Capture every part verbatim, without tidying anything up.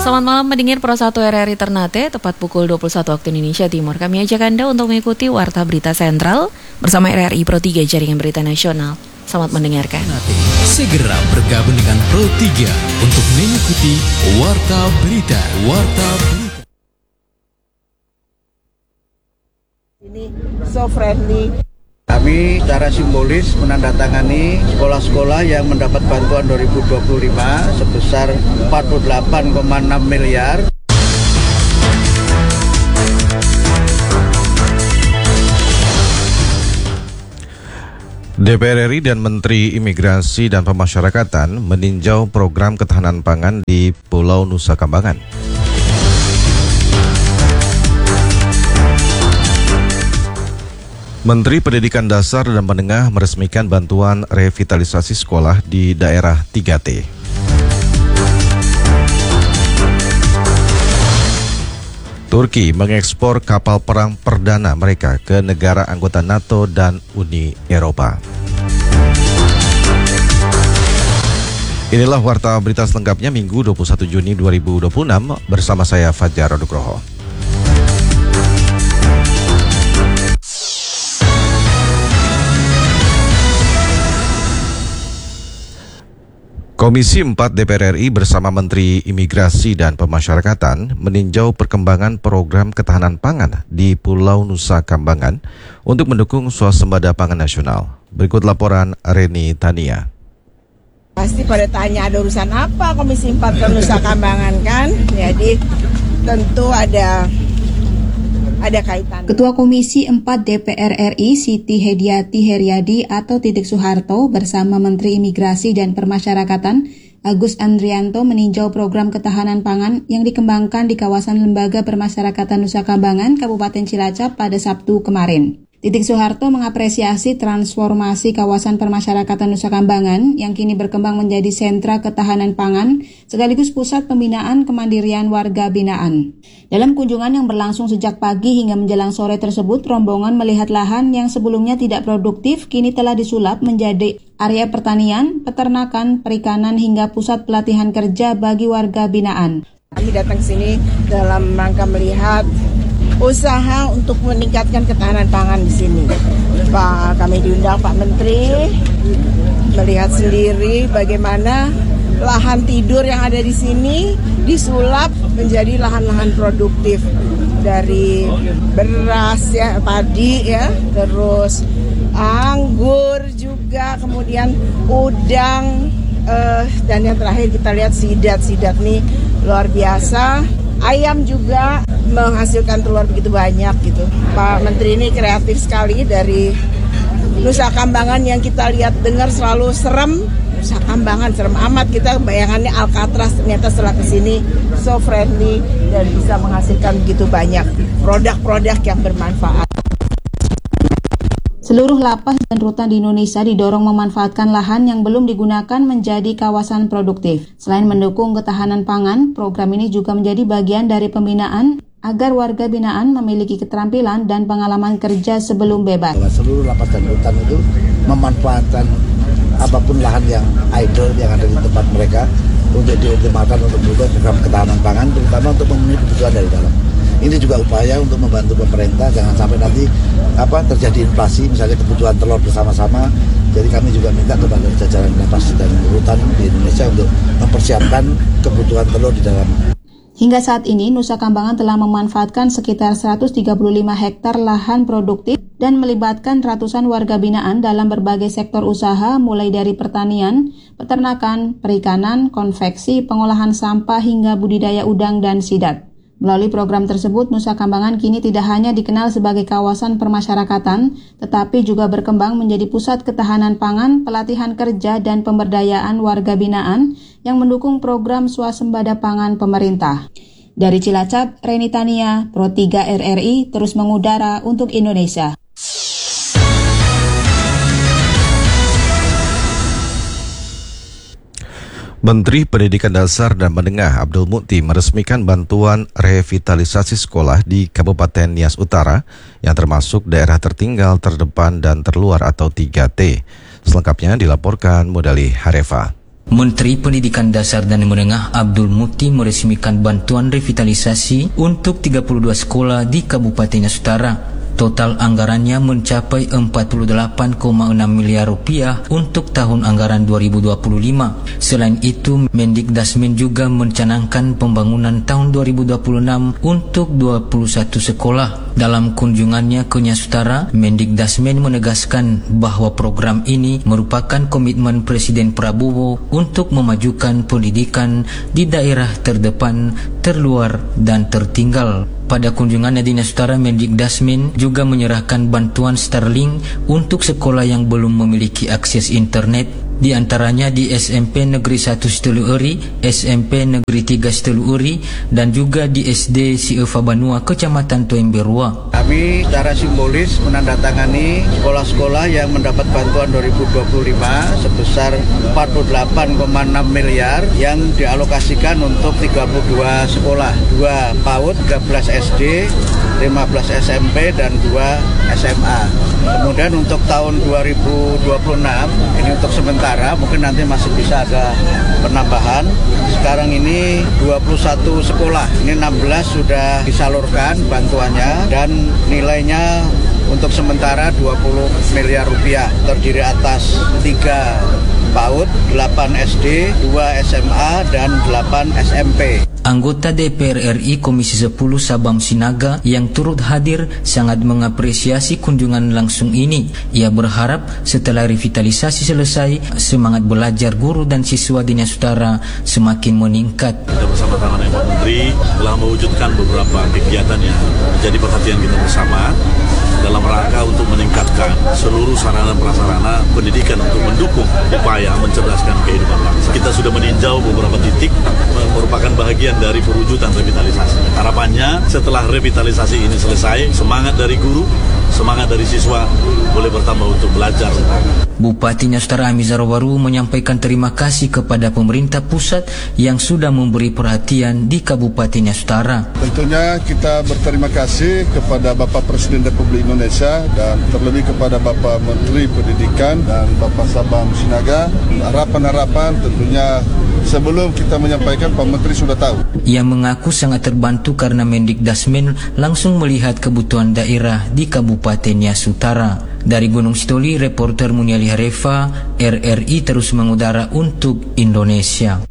Selamat malam pendengar Pro satu R R I Ternate, tepat pukul dua puluh satu waktu Indonesia Timur. Kami ajak Anda untuk mengikuti Warta Berita Sentral bersama R R I Pro tiga Jaringan Berita Nasional. Selamat mendengarkan. Segera bergabung dengan Pro tiga untuk mengikuti Warta Berita. Warta Berita. Ini so friendly. Kami secara simbolis menandatangani sekolah-sekolah yang mendapat bantuan dua ribu dua puluh lima sebesar empat puluh delapan koma enam miliar. D P R R I dan Menteri Imigrasi dan Pemasyarakatan meninjau program ketahanan pangan di Pulau Nusa Kambangan. Menteri Pendidikan Dasar dan Menengah meresmikan bantuan revitalisasi sekolah di daerah tiga T. Turki mengekspor kapal perang perdana mereka ke negara anggota NATO dan Uni Eropa. Inilah Warta Berita selengkapnya Minggu dua puluh satu Juni dua ribu dua puluh enam bersama saya Fajar Nugroho. Komisi empat D P R R I bersama Menteri Imigrasi dan Pemasyarakatan meninjau perkembangan program ketahanan pangan di Pulau Nusa Kambangan untuk mendukung swasembada pangan nasional. Berikut laporan Reni Tania. Pasti pada tanya ada urusan apa Komisi empat ke Nusa Kambangan kan? Jadi tentu ada ada kaitan. Ketua Komisi empat D P R R I Siti Hediati Heriadi atau Titik Soeharto bersama Menteri Imigrasi dan Permasyarakatan Agus Andrianto meninjau program ketahanan pangan yang dikembangkan di kawasan Lembaga Permasyarakatan Nusa Kambangan, Kabupaten Cilacap pada Sabtu kemarin. Titik Soeharto mengapresiasi transformasi kawasan permasyarakatan Nusa Kambangan yang kini berkembang menjadi sentra ketahanan pangan sekaligus pusat pembinaan kemandirian warga binaan. Dalam kunjungan yang berlangsung sejak pagi hingga menjelang sore tersebut, rombongan melihat lahan yang sebelumnya tidak produktif kini telah disulap menjadi area pertanian, peternakan, perikanan hingga pusat pelatihan kerja bagi warga binaan. Kami datang ke sini dalam rangka melihat usaha untuk meningkatkan ketahanan pangan di sini. Pak, kami diundang Pak Menteri melihat sendiri bagaimana lahan tidur yang ada di sini disulap menjadi lahan-lahan produktif dari beras ya, padi ya, terus anggur juga, kemudian udang eh, dan yang terakhir kita lihat sidat-sidat nih luar biasa. Ayam juga menghasilkan telur begitu banyak gitu. Pak Menteri ini kreatif sekali dari Nusa Kambangan yang kita lihat dengar selalu serem. Nusa Kambangan serem amat, kita bayangannya Alcatraz, ternyata setelah kesini so friendly dan bisa menghasilkan begitu banyak produk-produk yang bermanfaat. Seluruh lapas dan rutan di Indonesia didorong memanfaatkan lahan yang belum digunakan menjadi kawasan produktif. Selain mendukung ketahanan pangan, program ini juga menjadi bagian dari pembinaan agar warga binaan memiliki keterampilan dan pengalaman kerja sebelum bebas. Seluruh lapas dan rutan itu memanfaatkan apapun lahan yang idle yang ada di tempat mereka untuk dioptimalkan untuk mendukung program ketahanan pangan, terutama untuk memenuhi kebutuhan dari dalam. Ini juga upaya untuk membantu pemerintah jangan sampai nanti apa terjadi inflasi, misalnya kebutuhan telur bersama-sama. Jadi kami juga minta kepada jajaran lapas dan rutan di Indonesia untuk mempersiapkan kebutuhan telur di dalam. Hingga saat ini, Nusa Kambangan telah memanfaatkan sekitar seratus tiga puluh lima hektar lahan produktif dan melibatkan ratusan warga binaan dalam berbagai sektor usaha mulai dari pertanian, peternakan, perikanan, konveksi, pengolahan sampah hingga budidaya udang dan sidat. Melalui program tersebut, Nusa Kambangan kini tidak hanya dikenal sebagai kawasan permasyarakatan, tetapi juga berkembang menjadi pusat ketahanan pangan, pelatihan kerja, dan pemberdayaan warga binaan yang mendukung program swasembada pangan pemerintah. Dari Cilacap, Reni Tania, Pro tiga R R I, terus mengudara untuk Indonesia. Menteri Pendidikan Dasar dan Menengah Abdul Mukti meresmikan bantuan revitalisasi sekolah di Kabupaten Nias Utara yang termasuk daerah tertinggal, terdepan, dan terluar atau tiga T. Selengkapnya dilaporkan Mudali Harefa. Menteri Pendidikan Dasar dan Menengah Abdul Muti meresmikan bantuan revitalisasi untuk tiga puluh dua sekolah di Kabupaten Yasutara. Total anggarannya mencapai empat puluh delapan koma enam miliar rupiah untuk tahun anggaran dua ribu dua puluh lima. Selain itu, Mendikdasmen juga mencanangkan pembangunan tahun dua ribu dua puluh enam untuk dua puluh satu sekolah. Dalam kunjungannya ke Yasutara, Mendikdasmen menegaskan bahwa program ini merupakan komitmen Presiden Prabowo untuk memajukan pendidikan di daerah terdepan, terluar, dan tertinggal. Pada kunjungannya di Yasutara, Mendikdasmen juga menyerahkan bantuan Starlink untuk sekolah yang belum memiliki akses internet, di antaranya di S M P Negeri satu Seteluuri, S M P Negeri tiga Seteluuri, dan juga di S D Sieva Banua, Kecamatan Tuemberua. Kami secara simbolis menandatangani sekolah-sekolah yang mendapat bantuan dua ribu dua puluh lima sebesar empat puluh delapan koma enam miliar yang dialokasikan untuk tiga puluh dua sekolah, dua PAUD, tiga belas S D, lima belas S M P, dan dua S M A. Kemudian untuk tahun dua ribu dua puluh enam, ini untuk sementara, mungkin nanti masih bisa ada penambahan. Sekarang ini dua puluh satu sekolah, ini enam belas sudah disalurkan bantuannya, dan nilainya untuk sementara dua puluh miliar rupiah, terdiri atas tiga PAUD, delapan S D, dua S M A, dan delapan S M P. Anggota D P R R I Komisi sepuluh Sabam Sinaga yang turut hadir sangat mengapresiasi kunjungan langsung ini. Ia berharap setelah revitalisasi selesai, semangat belajar guru dan siswa di Yasutara semakin meningkat. Kita bersama tangan Pak Menteri telah mewujudkan beberapa kegiatan yang menjadi perhatian kita bersama dalam rangka untuk meningkatkan seluruh sarana prasarana pendidikan untuk mendukung upaya mencerdaskan kehidupan bangsa. Kita sudah meninjau beberapa titik, merupakan bagian dari perwujudan revitalisasi. Harapannya setelah revitalisasi ini selesai, semangat dari guru, semangat dari siswa boleh bertambah untuk belajar. Bupati Yasutara Amizar Waru menyampaikan terima kasih kepada pemerintah pusat yang sudah memberi perhatian di Kabupaten Yasutara. Tentunya kita berterima kasih kepada Bapak Presiden Republik Indonesia dan terlebih kepada Bapak Menteri Pendidikan dan Bapak Sabam Sinaga. Harapan-harapan tentunya sebelum kita menyampaikan, Pak Menteri sudah tahu. Ia mengaku sangat terbantu karena Mendikdasmen langsung melihat kebutuhan daerah di Kabupaten Yasutara. Dari Gunung Sitoli, reporter Muniali Harefa, R R I terus mengudara untuk Indonesia.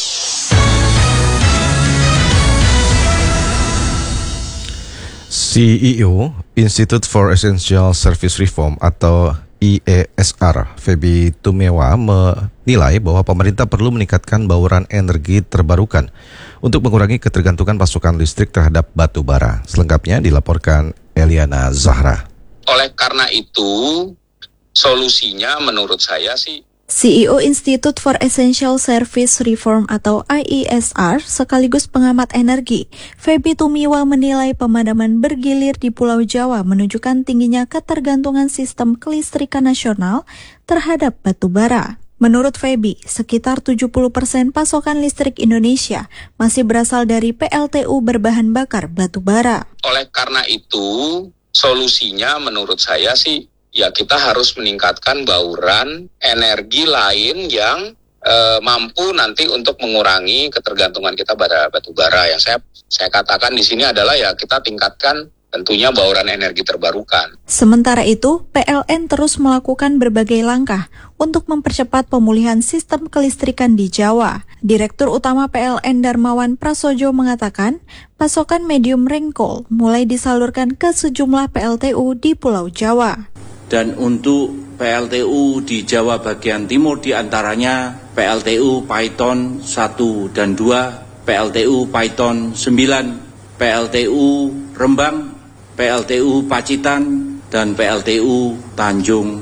C E O Institute for Essential Service Reform atau I E S R, Feby Tumewa, menilai bahwa pemerintah perlu meningkatkan bauran energi terbarukan untuk mengurangi ketergantungan pasokan listrik terhadap batu bara. Selengkapnya dilaporkan Eliana Zahra. Oleh karena itu, solusinya menurut saya sih C E O Institute for Essential Service Reform atau I E S R sekaligus pengamat energi, Feby Tumewa, menilai pemadaman bergilir di Pulau Jawa menunjukkan tingginya ketergantungan sistem kelistrikan nasional terhadap batu bara. Menurut Feby, sekitar tujuh puluh persen pasokan listrik Indonesia masih berasal dari P L T U berbahan bakar batu bara. Oleh karena itu, solusinya menurut saya sih ya kita harus meningkatkan bauran energi lain yang e, mampu nanti untuk mengurangi ketergantungan kita pada batu bara. Yang saya saya katakan di sini adalah ya kita tingkatkan tentunya bauran energi terbarukan. Sementara itu, P L N terus melakukan berbagai langkah untuk mempercepat pemulihan sistem kelistrikan di Jawa. Direktur Utama P L N Darmawan Prasojo mengatakan, pasokan medium rainfall mulai disalurkan ke sejumlah P L T U di Pulau Jawa. Dan untuk P L T U di Jawa bagian timur diantaranya P L T U Paiton satu dan dua, P L T U Paiton sembilan, P L T U Rembang, P L T U Pacitan, dan P L T U Tanjung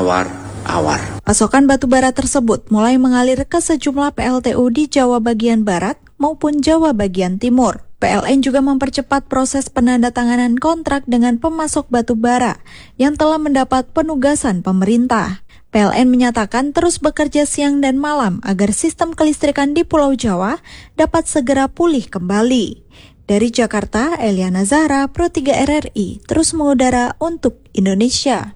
Awar-Awar. Pasokan batubara tersebut mulai mengalir ke sejumlah P L T U di Jawa bagian barat maupun Jawa bagian timur. P L N juga mempercepat proses penandatanganan kontrak dengan pemasok batubara yang telah mendapat penugasan pemerintah. P L N menyatakan terus bekerja siang dan malam agar sistem kelistrikan di Pulau Jawa dapat segera pulih kembali. Dari Jakarta, Eliana Zahra, Pro tiga R R I, terus mengudara untuk Indonesia.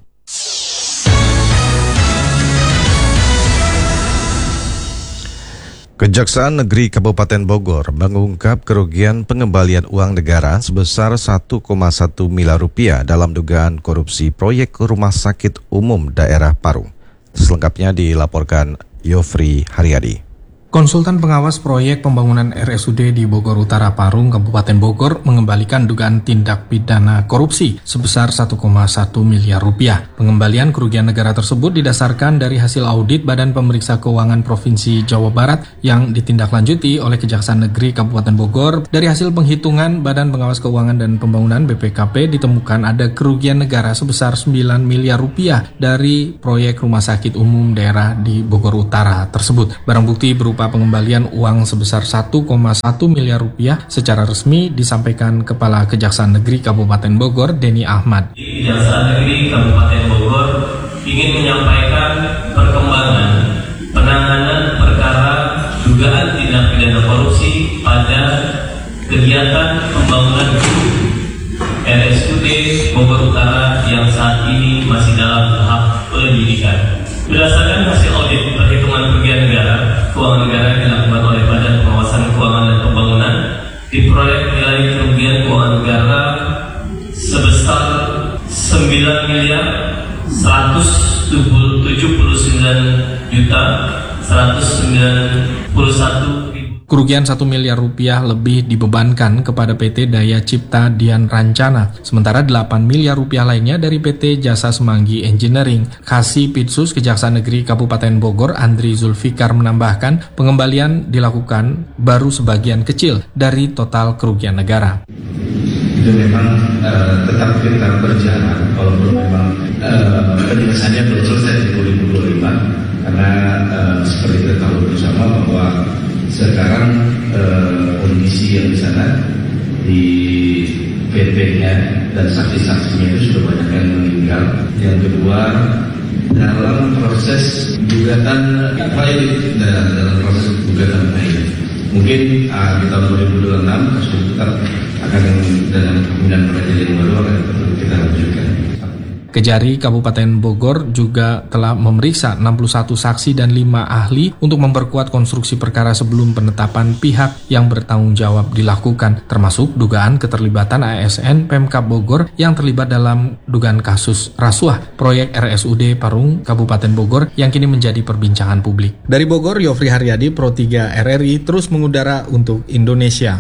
Kejaksaan Negeri Kabupaten Bogor mengungkap kerugian pengembalian uang negara sebesar satu koma satu miliar rupiah dalam dugaan korupsi proyek Rumah Sakit Umum Daerah Parung. Selengkapnya dilaporkan Yofri Haryadi. Konsultan pengawas proyek pembangunan R S U D di Bogor Utara Parung, Kabupaten Bogor mengembalikan dugaan tindak pidana korupsi sebesar satu koma satu miliar rupiah. Pengembalian kerugian negara tersebut didasarkan dari hasil audit Badan Pemeriksa Keuangan Provinsi Jawa Barat yang ditindaklanjuti oleh Kejaksaan Negeri Kabupaten Bogor. Dari hasil penghitungan Badan Pengawas Keuangan dan Pembangunan B P K P ditemukan ada kerugian negara sebesar sembilan miliar rupiah dari proyek Rumah Sakit Umum Daerah di Bogor Utara tersebut. Barang bukti berupa pengembalian uang sebesar satu koma satu miliar rupiah secara resmi disampaikan Kepala Kejaksaan Negeri Kabupaten Bogor, Denny Ahmad. Kejaksaan Negeri Kabupaten Bogor ingin menyampaikan perkembangan penanganan perkara dugaan tindak pidana korupsi pada kegiatan pembangunan R S U D Bogor Utara yang saat ini masih dalam tahap penyelidikan. Berdasarkan hasil audit perhitungan kerugian negara, keuangan negara yang dilakukan oleh Badan Pengawasan Keuangan dan Pembangunan di proyek nilai kerugian keuangan negara sebesar sembilan miliar seratus tujuh puluh sembilan juta seratus sembilan puluh satu. Kerugian satu miliar rupiah lebih dibebankan kepada P T Daya Cipta Dian Rancana, sementara delapan miliar rupiah lainnya dari P T Jasa Semanggi Engineering. Kasipitsus Kejaksaan Negeri Kabupaten Bogor, Andri Zulfikar menambahkan, pengembalian dilakukan baru sebagian kecil dari total kerugian negara. Itu memang uh, tetap kita berjalan, walaupun memang uh, penyelesaiannya belum selesai di dua ribu dua puluh lima, karena uh, seperti kita tahu bersama bahwa sekarang eh, kondisi yang di sana di P P-nya dan saksi-saksinya itu sudah banyak yang meninggal. Yang kedua, dalam proses gugatan pilot dan dalam proses gugatan pilot, mungkin uh, di tahun dua ribu dua puluh enam kasus tetap akan dengan kemudian peradilan baru akan kita lanjutkan. Kejari Kabupaten Bogor juga telah memeriksa enam puluh satu saksi dan lima ahli untuk memperkuat konstruksi perkara sebelum penetapan pihak yang bertanggung jawab dilakukan, termasuk dugaan keterlibatan A S N Pemkab Bogor yang terlibat dalam dugaan kasus rasuah proyek R S U D Parung, Kabupaten Bogor yang kini menjadi perbincangan publik. Dari Bogor, Yofri Haryadi, Pro tiga R R I, terus mengudara untuk Indonesia.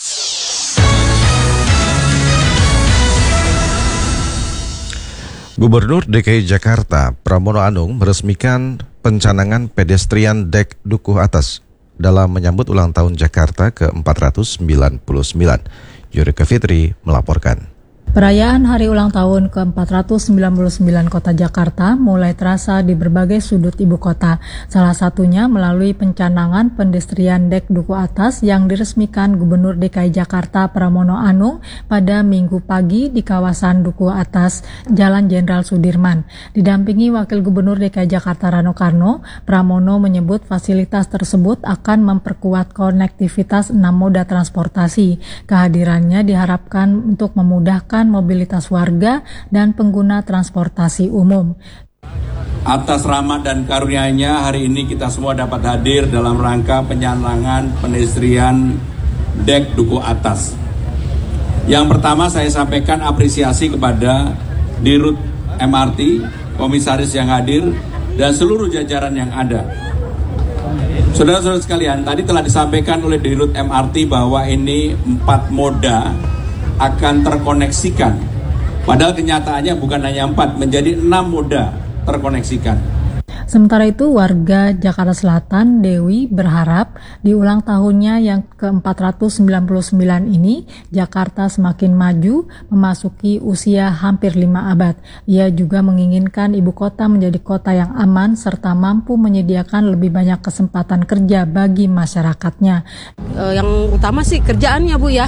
Gubernur D K I Jakarta Pramono Anung meresmikan pencanangan pedestrian dek Dukuh Atas dalam menyambut ulang tahun Jakarta ke empat ratus sembilan puluh sembilan. Yurika Fitri melaporkan. Perayaan hari ulang tahun ke empat ratus sembilan puluh sembilan Kota Jakarta mulai terasa di berbagai sudut ibu kota. Salah satunya melalui pencanangan pedestrian dek Dukuh Atas yang diresmikan Gubernur D K I Jakarta Pramono Anung pada Minggu pagi di kawasan Dukuh Atas, Jalan Jenderal Sudirman. Didampingi Wakil Gubernur D K I Jakarta Rano Karno, Pramono menyebut fasilitas tersebut akan memperkuat konektivitas enam moda transportasi. Kehadirannya diharapkan untuk memudahkan mobilitas warga dan pengguna transportasi umum. Atas rahmat dan karunia-Nya, hari ini kita semua dapat hadir dalam rangka pencanangan pedestrian dek Dukuh Atas. Yang pertama saya sampaikan apresiasi kepada Dirut M R T, komisaris yang hadir, dan seluruh jajaran yang ada. Saudara-saudara sekalian, tadi telah disampaikan oleh Dirut M R T bahwa ini empat moda akan terkoneksikan. Padahal kenyataannya bukan hanya empat, menjadi enam moda terkoneksikan. Sementara itu, warga Jakarta Selatan, Dewi, berharap di ulang tahunnya yang ke empat ratus sembilan puluh sembilan ini, Jakarta semakin maju, memasuki usia hampir lima abad. Ia juga menginginkan ibu kota menjadi kota yang aman, serta mampu menyediakan lebih banyak kesempatan kerja bagi masyarakatnya. Uh, yang utama sih kerjaannya, Bu, ya.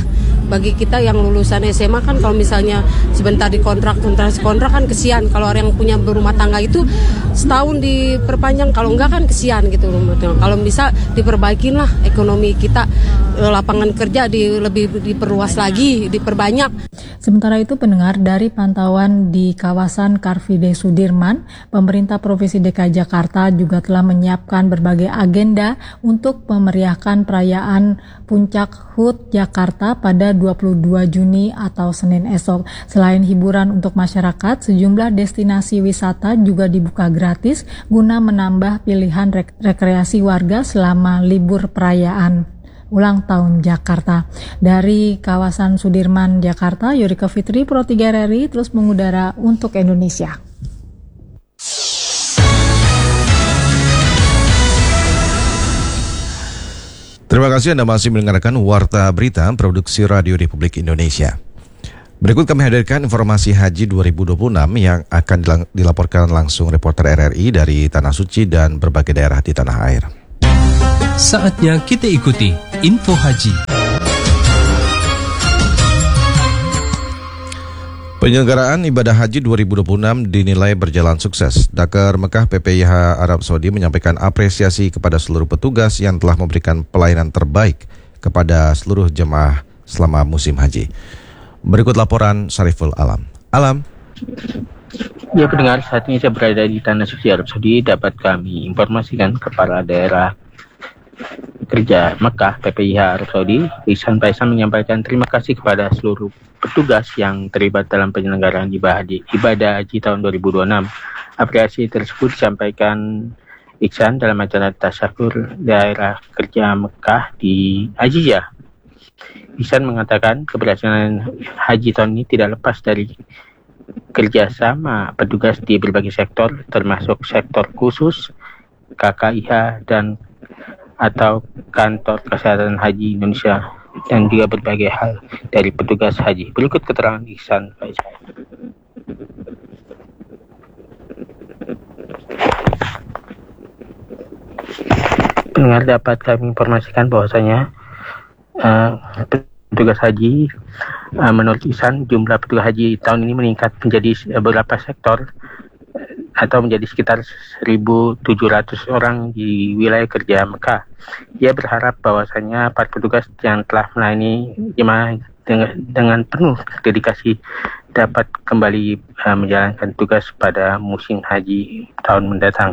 bagi kita yang lulusan S M A kan kalau misalnya sebentar dikontrak, kontrak kontrak kan kesian. Kalau orang yang punya berumah tangga itu setahun diperpanjang, kalau enggak kan kesian gitu. Kalau bisa diperbaikin lah ekonomi kita, lapangan kerja di, lebih diperluas lagi, diperbanyak. Sementara itu pendengar, dari pantauan di kawasan Car Free Day Sudirman, pemerintah Provinsi D K I Jakarta juga telah menyiapkan berbagai agenda untuk memeriahkan perayaan Puncak H U T Jakarta pada dua puluh dua Juni atau Senin esok. Selain hiburan untuk masyarakat, sejumlah destinasi wisata juga dibuka gratis guna menambah pilihan rek- rekreasi warga selama libur perayaan ulang tahun Jakarta. Dari kawasan Sudirman, Jakarta, Yurika Fitri, Pro tiga R R I terus mengudara untuk Indonesia. Terima kasih Anda masih mendengarkan Warta Berita Produksi Radio Republik Indonesia. Berikut kami hadirkan informasi Haji dua ribu dua puluh enam yang akan dilaporkan langsung reporter R R I dari Tanah Suci dan berbagai daerah di tanah air. Saatnya kita ikuti Info Haji. Penyelenggaraan ibadah haji dua ribu dua puluh enam dinilai berjalan sukses. Dakar Mekah P P I H Arab Saudi menyampaikan apresiasi kepada seluruh petugas yang telah memberikan pelayanan terbaik kepada seluruh jemaah selama musim haji. Berikut laporan Sariful Alam. Alam. Ya pendengar, saat ini saya berada di Tanah Suci Arab Saudi. Dapat kami informasikan kepala daerah kerja Mekah P P I H Arab Saudi, Ihsan Faisal, menyampaikan terima kasih kepada seluruh petugas yang terlibat dalam penyelenggaraan ibadah haji, ibadah haji tahun dua ribu dua puluh enam. Apresiasi tersebut disampaikan Ihsan dalam acara tasyakur daerah kerja Mekah di Azizah. Ihsan mengatakan keberhasilan haji tahun ini tidak lepas dari kerjasama petugas di berbagai sektor, termasuk sektor khusus, K K I H, dan atau Kantor Kesehatan Haji Indonesia, dan juga berbagai hal dari petugas haji. Berikut keterangan Ihsan Faisal. Pendengar, dapat kami informasikan bahwasanya uh, petugas haji, uh, menurut Ihsan, jumlah petugas haji tahun ini meningkat menjadi uh, beberapa sektor atau menjadi sekitar seribu tujuh ratus orang di wilayah kerja Mekah. Ia berharap bahwasanya para petugas yang telah melayani jemaah dengan, dengan penuh dedikasi dapat kembali uh, menjalankan tugas pada musim haji tahun mendatang.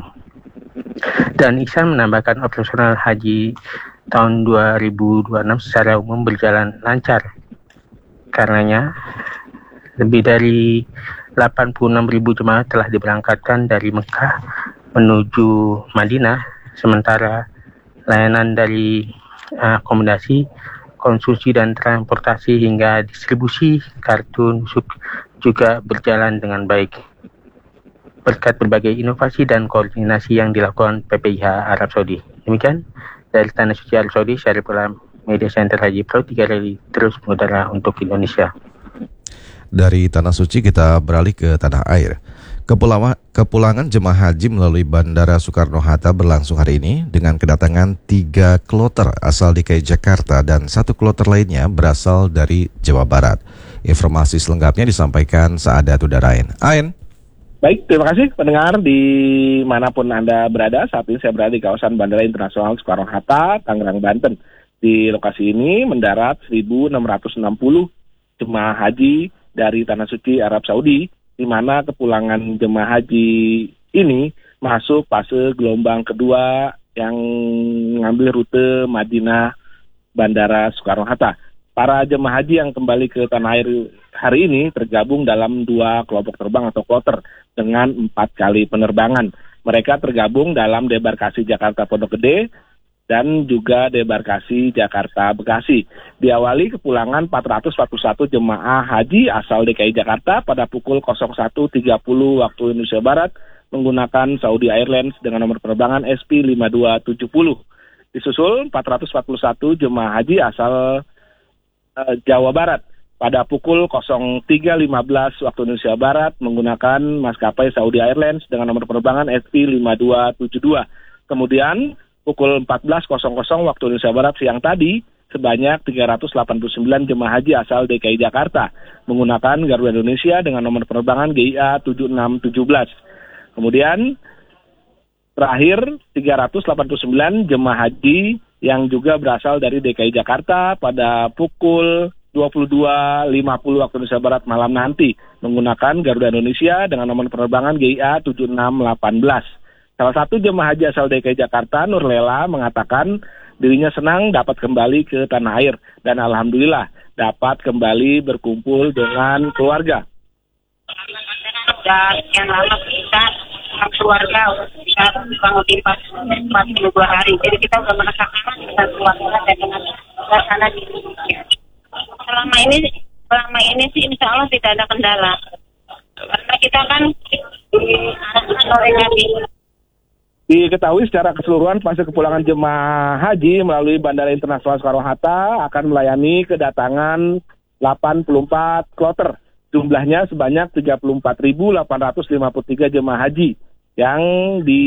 Dan Ihsan menambahkan operasional haji tahun dua ribu dua puluh enam secara umum berjalan lancar. Karenanya lebih dari delapan puluh enam ribu jemaah telah diberangkatkan dari Mekah menuju Madinah, sementara layanan dari uh, akomodasi, konsumsi dan transportasi hingga distribusi kartu nusuk juga berjalan dengan baik berkat berbagai inovasi dan koordinasi yang dilakukan P P I H Arab Saudi. Demikian dari Tanah Suci Arab Saudi, Syariful Alam, Media Center Haji Pro tiga R R I terus mengudara untuk Indonesia. Dari Tanah Suci kita beralih ke tanah air. Kepulauan, kepulangan jemaah haji melalui Bandara Soekarno-Hatta berlangsung hari ini dengan kedatangan tiga kloter asal D K I Jakarta dan satu kloter lainnya berasal dari Jawa Barat. Informasi selengkapnya disampaikan Saadat Udarain. Ain. Baik, terima kasih pendengar dimanapun Anda berada. Saat ini saya berada di kawasan Bandara Internasional Soekarno-Hatta, Tangerang, Banten. Di lokasi ini mendarat seribu enam ratus enam puluh jemaah haji dari Tanah Suci Arab Saudi, di mana kepulangan jemaah haji ini masuk fase gelombang kedua yang mengambil rute Madinah Bandara Soekarno-Hatta. Para jemaah haji yang kembali ke tanah air hari ini tergabung dalam dua kelompok terbang atau kloter dengan empat kali penerbangan. Mereka tergabung dalam debarkasi Jakarta Pondok Gede dan juga debarkasi Jakarta Bekasi. Diawali kepulangan empat ratus empat puluh satu jemaah haji asal D K I Jakarta pada pukul satu tiga puluh waktu Indonesia Barat menggunakan Saudi Airlines dengan nomor penerbangan S P lima dua tujuh nol. Disusul empat ratus empat puluh satu jemaah haji asal uh, Jawa Barat pada pukul tiga lima belas waktu Indonesia Barat menggunakan maskapai Saudi Airlines dengan nomor penerbangan S P lima dua tujuh dua. Kemudian pukul empat belas waktu Indonesia Barat siang tadi sebanyak tiga ratus delapan puluh sembilan jemaah haji asal D K I Jakarta menggunakan Garuda Indonesia dengan nomor penerbangan G I A tujuh enam satu tujuh. Kemudian terakhir tiga ratus delapan puluh sembilan jemaah haji yang juga berasal dari D K I Jakarta pada pukul dua puluh dua lima puluh waktu Indonesia Barat malam nanti menggunakan Garuda Indonesia dengan nomor penerbangan G I A tujuh enam satu delapan. Salah satu jemaah haji asal D K I Jakarta, Nurlela, mengatakan dirinya senang dapat kembali ke tanah air dan alhamdulillah dapat kembali berkumpul dengan keluarga. Sudah sekian lama kita keluarga kita bangun di empat puluh dua hari, jadi kita sudah merasakan kita keluarga dan dengan suasana di Indonesia. Selama ini selama ini sih insya Allah tidak ada kendala karena kita kan diarahkan oleh Nabi. Diketahui secara keseluruhan fase kepulangan jemaah haji melalui Bandara Internasional Soekarno-Hatta akan melayani kedatangan delapan puluh empat kloter. Jumlahnya sebanyak tiga puluh empat ribu delapan ratus lima puluh tiga jemaah haji yang di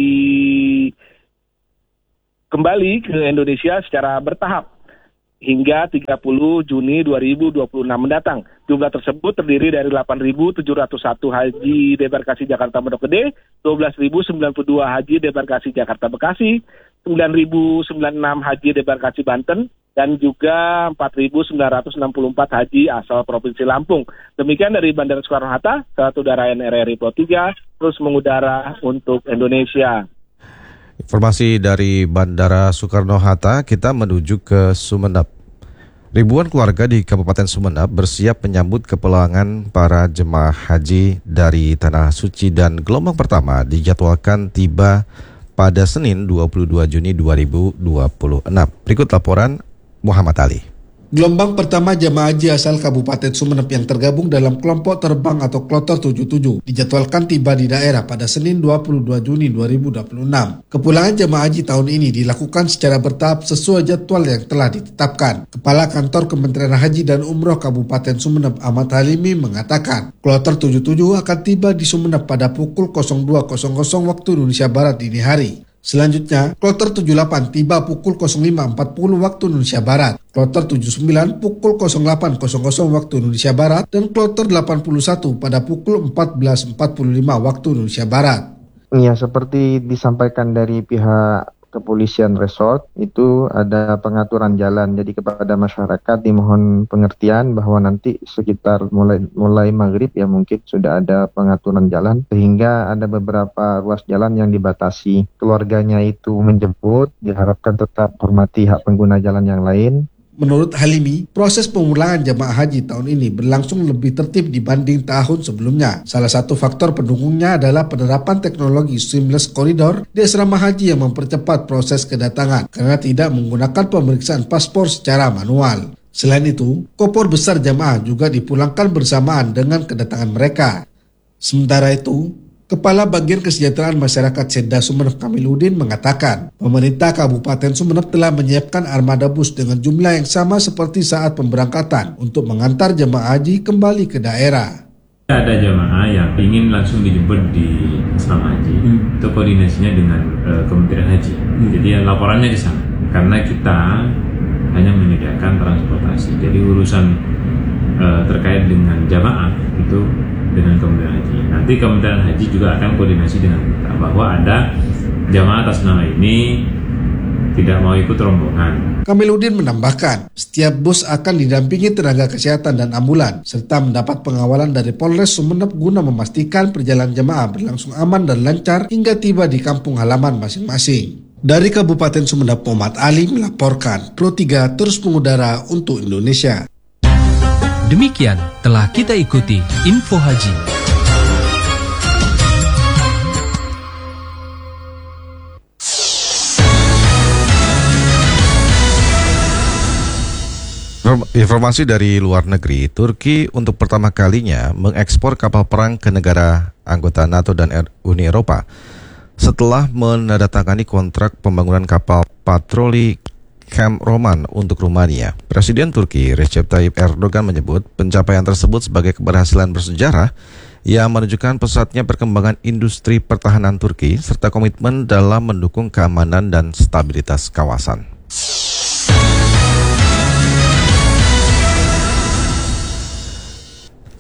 kembali ke Indonesia secara bertahap hingga tiga puluh Juni dua ribu dua puluh enam mendatang. Jumlah tersebut terdiri dari delapan ribu tujuh ratus satu haji debarkasi Jakarta Pondok Gede, dua belas ribu sembilan puluh dua haji debarkasi Jakarta Bekasi, sembilan ribu sembilan puluh enam haji debarkasi Banten, dan juga empat ribu sembilan ratus enam puluh empat haji asal Provinsi Lampung. Demikian dari Bandara Soekarno-Hatta, satu udara R R I Pro tiga terus mengudara untuk Indonesia. Informasi dari Bandara Soekarno-Hatta, kita menuju ke Sumeneb. Ribuan keluarga di Kabupaten Sumeneb bersiap menyambut kepulangan para jemaah haji dari Tanah Suci dan gelombang pertama dijadwalkan tiba pada Senin dua puluh dua Juni dua ribu dua puluh enam. Berikut laporan Muhammad Ali. Gelombang pertama jemaah haji asal Kabupaten Sumeneb yang tergabung dalam kelompok terbang atau kloter tujuh puluh tujuh dijadwalkan tiba di daerah pada Senin dua puluh dua Juni dua ribu dua puluh enam. Kepulangan jemaah haji tahun ini dilakukan secara bertahap sesuai jadwal yang telah ditetapkan. Kepala Kantor Kementerian Haji dan Umroh Kabupaten Sumeneb Ahmad Halimi mengatakan, kloter tujuh puluh tujuh akan tiba di Sumeneb pada pukul dua waktu Indonesia Barat dini hari. Selanjutnya, kloter tujuh puluh delapan tiba pukul lima empat puluh waktu Indonesia Barat, kloter tujuh puluh sembilan pukul delapan waktu Indonesia Barat, dan kloter delapan puluh satu pada pukul empat belas empat puluh lima waktu Indonesia Barat. Ya, seperti disampaikan dari pihak kepolisian resort, itu ada pengaturan jalan. Jadi kepada masyarakat dimohon pengertian bahwa nanti sekitar mulai mulai maghrib ya mungkin sudah ada pengaturan jalan, sehingga ada beberapa ruas jalan yang dibatasi. Keluarganya itu menjemput, diharapkan tetap hormati hak pengguna jalan yang lain. Menurut Halimi, proses pemulangan jemaah haji tahun ini berlangsung lebih tertib dibanding tahun sebelumnya. Salah satu faktor pendukungnya adalah penerapan teknologi seamless corridor di asrama haji yang mempercepat proses kedatangan karena tidak menggunakan pemeriksaan paspor secara manual. Selain itu, kopor besar jemaah juga dipulangkan bersamaan dengan kedatangan mereka. Sementara itu, Kepala Bagian Kesejahteraan Masyarakat Seda Sumeneb Kamiludin mengatakan, pemerintah Kabupaten Sumeneb telah menyiapkan armada bus dengan jumlah yang sama seperti saat pemberangkatan untuk mengantar jemaah haji kembali ke daerah. Ada jemaah yang ingin langsung dijemput di asrama haji, hmm. itu koordinasinya dengan uh, Kementerian Haji. Hmm. Jadi ya, laporannya di sana. Karena kita hanya menyediakan transportasi. Jadi urusan uh, terkait dengan jemaah itu dengan Kementerian Haji. Nanti Kementerian Haji juga akan koordinasi dengan kita bahwa ada jamaah atas nama ini tidak mau ikut rombongan. Kamiludin menambahkan, setiap bus akan didampingi tenaga kesehatan dan ambulan serta mendapat pengawalan dari Polres Sumeneb guna memastikan perjalanan jemaah berlangsung aman dan lancar hingga tiba di kampung halaman masing-masing. Dari Kabupaten Sumeneb, Muhammad Ali melaporkan. Pro tiga terus mengudara untuk Indonesia. Demikian telah kita ikuti Info Haji. Informasi dari luar negeri, Turki untuk pertama kalinya mengekspor kapal perang ke negara anggota NATO dan Uni Eropa setelah menandatangani kontrak pembangunan kapal patroli Camp Roman untuk Rumania. Presiden Turki Recep Tayyip Erdogan menyebut pencapaian tersebut sebagai keberhasilan bersejarah yang menunjukkan pesatnya perkembangan industri pertahanan Turki serta komitmen dalam mendukung keamanan dan stabilitas kawasan.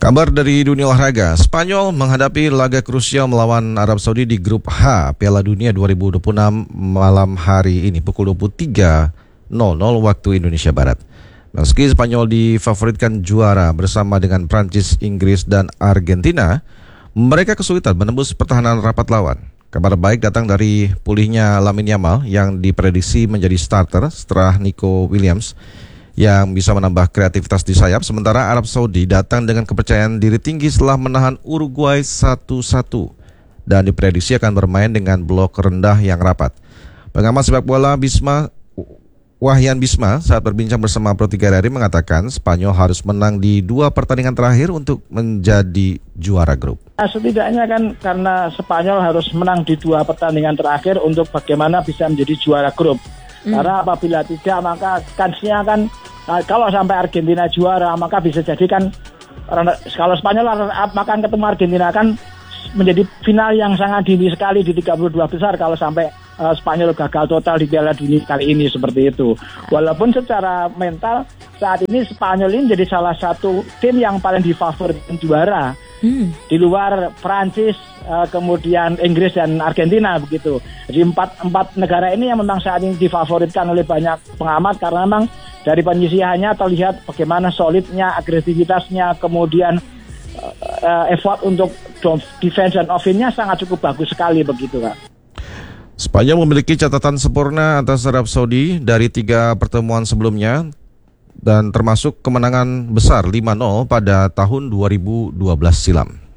Kabar dari dunia olahraga, Spanyol menghadapi laga krusial melawan Arab Saudi di grup H Piala Dunia dua ribu dua puluh enam malam hari ini pukul dua puluh tiga waktu Indonesia Barat. Meski Spanyol difavoritkan juara bersama dengan Prancis, Inggris, dan Argentina, mereka kesulitan menembus pertahanan rapat lawan. Kabar baik datang dari pulihnya Lamine Yamal yang diprediksi menjadi starter setelah Nico Williams yang bisa menambah kreativitas di sayap. Sementara Arab Saudi datang dengan kepercayaan diri tinggi setelah menahan Uruguay satu satu dan diprediksi akan bermain dengan blok rendah yang rapat. Pengamat sepak bola Bisma Wahyan Bisma saat berbincang bersama Pro tiga R R I mengatakan Spanyol harus menang di dua pertandingan terakhir untuk menjadi juara grup. Nah, setidaknya kan karena Spanyol harus menang di dua pertandingan terakhir untuk bagaimana bisa menjadi juara grup. Hmm. Karena apabila tidak maka kansnya kan kalau sampai Argentina juara maka bisa jadi kan kalau Spanyol akan ketemu Argentina kan menjadi final yang sangat dini sekali di tiga puluh dua besar kalau sampai uh, Spanyol gagal total di Piala Dunia kali ini seperti itu. Walaupun secara mental saat ini Spanyol ini jadi salah satu tim yang paling difavoritkan juara. Hmm. Di luar Prancis, uh, kemudian Inggris dan Argentina begitu. Jadi empat, empat negara ini yang memang saat ini difavoritkan oleh banyak pengamat karena memang dari penyisihannya terlihat bagaimana solidnya, agresivitasnya, kemudian uh, uh, effort untuk defense dan offense-nya sangat cukup bagus sekali begitu, Kak. Spanyol memiliki catatan sempurna atas Arab Saudi dari tiga pertemuan sebelumnya dan termasuk kemenangan besar lima nol pada tahun dua ribu dua belas silam.